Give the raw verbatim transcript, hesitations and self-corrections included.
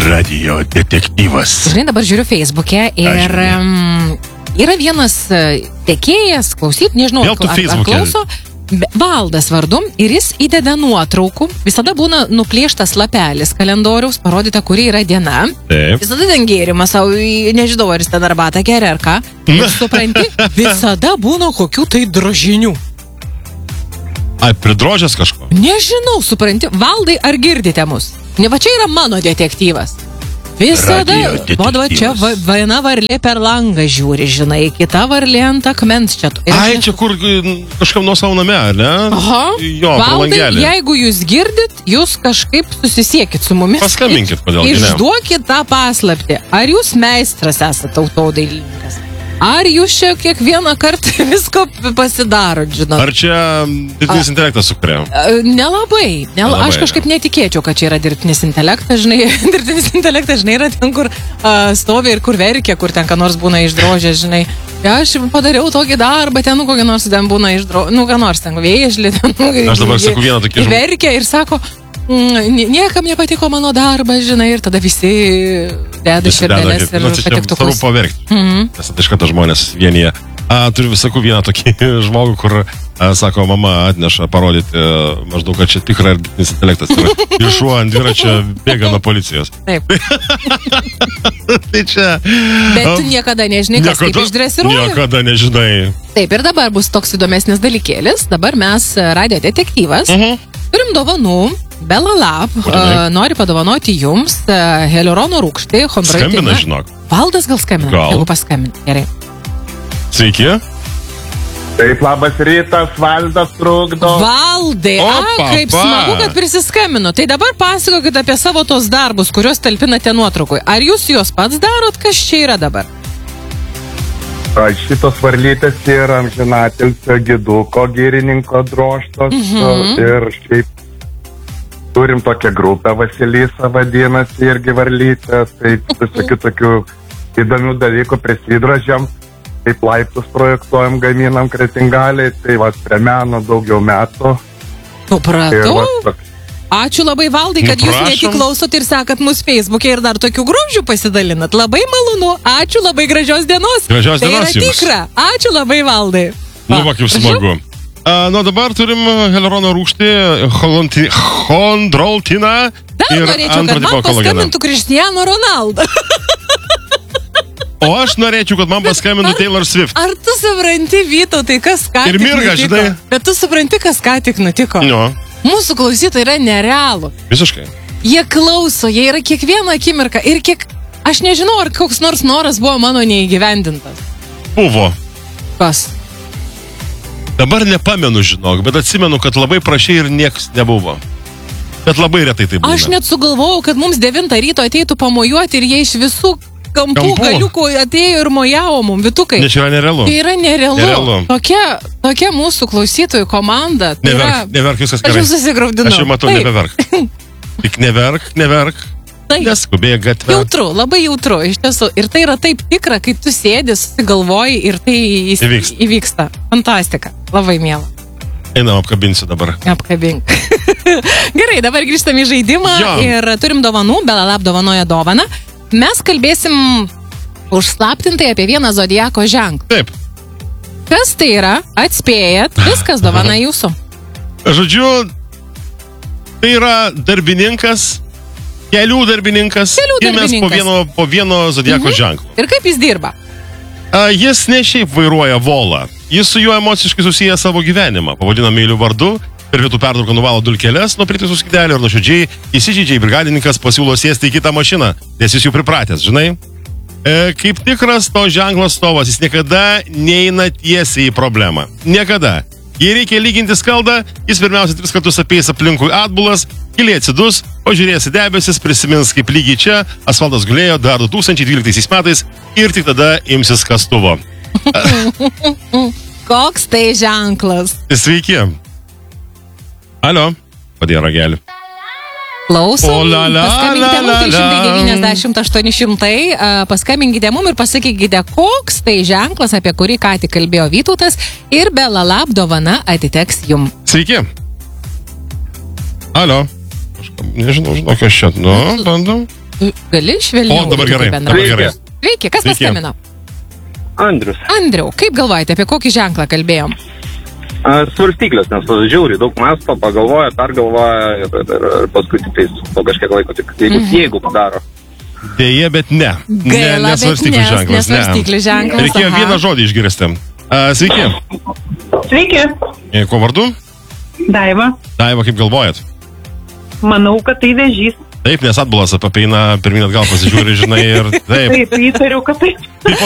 Radio detektyvas. Žinai, dabar žiūriu Facebook'e ir um, yra vienas tiekėjas, klausyt, nežinau, ar, ar klauso, Valdas vardu, ir jis įdeda nuotraukų. Visada būna nuplėštas lapelis kalendoriaus, parodyta, kuri yra diena. Taip. Visada ten gėrimas, savo, nežinau, ar jis ten arbatą geria ar ką. Ir supranti, visada būna kokių tai drožinių. Ai, pridrožęs kažko? Nežinau, supranti. Valdai, ar girdite mus? Ne, va čia yra mano detektyvas. Visada, vadova, čia va, viena varlė per langą žiūri, žinai, kita varlė ant akmens čia. Ai, čia kur kažkam nuo savo name, ar ne? Aha. Jo, Valdai, jeigu jūs girdit, jūs kažkaip susisiekit su mumis. Paskambinkit, kodėl ne. Išduokit tą paslaptį. Ar jūs meistras esate tautodailininkas? Ar jūs čia kiekvieną kartą visko pasidarot, žinot? Ar čia dirbtinis intelektas sukuria? Nelabai. Nel... Nelabai. Aš kažkaip netikėčiau, kad čia yra dirbtinis intelektas, žinai. Dirbtinis intelektas, žinai, yra ten, kur uh, stovi ir kur verkia, kur ten ką nors būna išdrožę, žinai. Ja, aš padariau tokį darbą, ten, nu, kokį nors ten būna išdrožę, nu, ką nors ten vėžlį. Ten, nu, aš dabar sakau vieną tokį žmogų. Verkia ir sako, niekam nepatiko mano darbas, žinai, ir tada visi deda širdelės ir nu, patiktukus. Svarbu paverkti, mm-hmm. nes iš karto žmonės vienyje. A, turiu visakų vieną tokį žmogų, kur, a, sako, mama atneša parodyti a, maždaug, kad čia tikra ir dirbtinis intelektas. Ir šuo ant dviračio bėga nuo policijos. Taip. Tai čia... Bet tu niekada nežinai, kas kaip išdresiruoja. Niekada nežinai. Taip, ir dabar bus toks įdomesnis dalykėlis. Dabar mes, Radio detektyvas, uh-huh. turim dovanų. Belalab uh, nori padovanoti jums uh, hialurono rūgštį, chondroitiną. Skambina, žinok. Valdas gal skambina? Gal. Jeigu paskambina. Gerai. Sveiki. Taip, labas rytas, Valdas trukdo. Valdai, o, a, kaip papa. smagu, kad prisiskambino. Tai dabar pasakokit apie savo tos darbus, kuriuos talpinate nuotraukui. Ar jūs juos pats darot, kas čia yra dabar? A, šitos varlytės yra amžinatilsio giduko, girininko drožtos mhm. ir šiaip turim tokią grupę, Vasilisa vadinasi, irgi varlytės, tai visokių tokių įdomių dalykų prisidrožiam, kaip laiptus projektuojam, gaminam kretingaliai, tai va, prie meno daugiau metų. Supratau. Ačiū labai, Valdai, kad jūs ne tik klausot ir sekat mūsų Facebook'e ir dar tokių grožių pasidalinat. Labai malonu. Ačiū, labai gražios dienos. Gražios tai dienos yra tikra. Ačiū labai, Valdai. Nu, va, kaip smagu. Uh, nu, dabar turim hialurono rūgštį, chondroitiną ir norėčiau, kad man paskambintų Cristiano Ronaldo. O aš norėčiau, kad man paskambintų Taylor Swift. Ar tu supranti, Vytautai, kas ką ir tik mirga, nutiko? Žinai. Bet tu supranti, kas ką tik nutiko? Jo. Mūsų klausytojai yra nerealų. Visiškai. Jie klauso, jie yra kiekvieną akimirką ir kiek... Aš nežinau, ar koks nors noras buvo mano neįgyvendintas. Buvo. Kas? Dabar nepamenu, žinok, bet atsimenu, kad labai prašė ir nieks nebuvo. Bet labai retai tai būna. Aš net sugalvojau, kad mums devintą ryto ateitų pamojuoti ir jie iš visų kampų, kampų. galiukų atėjo ir mojavo mum, Vitukai. Ne, čia yra nerealu. Tai yra nerealu. nerealu. Tokia, tokia mūsų klausytojų komanda. Tai neverk, yra... neverk, viskas gerai. Aš jau susigraudinau. Aš jau matau, Taip. nebeverk. Tik neverk, neverk. Neskubėk gatvę. Jautru, labai jautru, iš tiesų. Ir tai yra taip tikra, kaip tu sėdi, susigalvoji ir tai įvyksta. įvyksta. Fantastika. Labai miela. Einam, apkabinsiu dabar. Apkabink. Gerai, dabar grįžtam į žaidimą jo. Ir turim dovanų. Belalab dovanoja dovaną. Mes kalbėsim užslaptintai apie vieną zodiako ženklą. Taip. Kas tai yra? Atspėjat. Viskas dovana jūsų. Žodžiu, tai yra darbininkas. Kelių darbininkas, Kelių darbininkas. Gimęs po vieno, po vieno zodiako mhm. ženklo. Ir kaip jis dirba? A, jis ne šiaip vairuoja volą, jis su juo emociškai susiję savo gyvenimą. Pavadina meiliu vardu, per vietų pertrauką nuvalo dulkeles nuo prietaisų skydelio ir nuoširdžiai įsižeidžia, brigadininkas pasiūlo sėsti į kitą mašiną, nes jis jau pripratęs, žinai. E, kaip tikras to ženklo atstovas, jis niekada neina tiesiai į problemą. Niekada. Jei reikia lyginti skaldą, jis pirmiausia tris kartus apeis aplinkui atbulas, giliai atsidus, pažiūrės į debesis, prisimins, kaip lygiai čia asfaltas gulėjo dar du tūkstančiai dvyliktaisiais metais ir tik tada imsis kastuvo. Koks tai ženklas? Sveiki. Alio, padėjo ragelį. Klausom, la, la, paskambinkite la, mums trys devyniasdešimt aštuoni šimtai, paskambinkite mums ir pasakykite, koks tai ženklas, apie kurį ką tik kalbėjo Vytautas, ir Belalab dovana atiteks jum. Sveiki. Alio. Nežinau, žinok, aš čia. Nu, bandom. gali švelniau? O, dabar gerai, dabar gerai. Sveiki, kas paskambino? Andrius. Andriau, kaip galvojate, apie kokį ženklą kalbėjom? Svarstyklės, nes žiauriai daug masto, pagalvoja, pergalvoja ir, ir, ir paskui tik po kažkiek laiko, tik, jeigu, mm. jeigu padaro. Dėja, bet ne. Gaila, ne nesvarstyklių bet ženklas. Nesvarstyklių ženklas. Reikėjo aha. vieną žodį išgirsti. Uh, sveiki. Sveiki. E, ko vardu? Daiva. Daiva, kaip galvojat? Manau, kad tai vėžys. Taip, nes atbulas apeina pirmin atgal pasižiūri, žinai, ir taip. Taip, įtariau, kad taip. Taip,